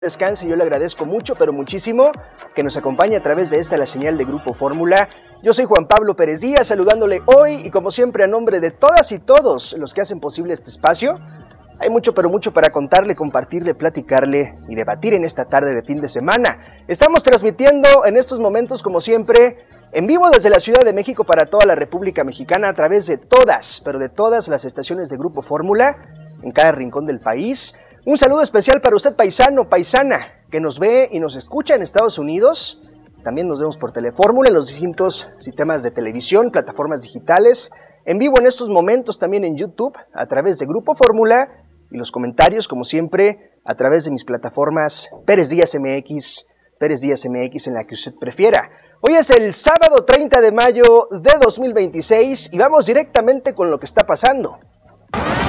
Descanse, yo le agradezco mucho, pero muchísimo que nos acompañe a través de esta la señal de Grupo Fórmula. Yo soy Juan Pablo Pérez Díaz, saludándole hoy y como siempre a nombre de todas y todos los que hacen posible este espacio. Hay mucho, pero mucho para contarle, compartirle, platicarle y debatir en esta tarde de fin de semana. Estamos transmitiendo en estos momentos, como siempre, en vivo desde la Ciudad de México para toda la República Mexicana a través de todas, pero de todas las estaciones de Grupo Fórmula en cada rincón del país. Un saludo especial para usted, paisano, paisana, que nos ve y nos escucha en Estados Unidos. También nos vemos por Telefórmula en los distintos sistemas de televisión, plataformas digitales. En vivo en estos momentos también en YouTube, a través de Grupo Fórmula. Y los comentarios, como siempre, a través de mis plataformas Pérez Díaz MX en la que usted prefiera. Hoy es el sábado 30 de mayo de 2026 y vamos directamente con lo que está pasando